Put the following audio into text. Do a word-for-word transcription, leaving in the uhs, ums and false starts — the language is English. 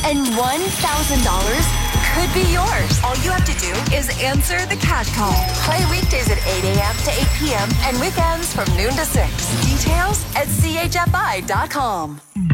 and one thousand dollars could be yours. All you have to do is answer the cash call. Play weekdays at eight a.m. to eight p.m. and weekends from noon to six. Details at C H F I dot com.